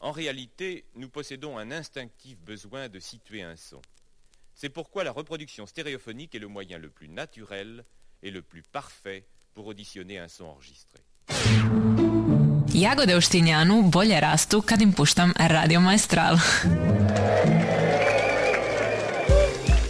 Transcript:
En réalité, nous possédons un instinctif besoin de situer un son. C'est pourquoi la reproduction stéréophonique est le moyen le plus naturel et le plus parfait pour auditionner un son enregistré. Jagode u Štinjanu bolje rastu kad im puštam Radio Maestral.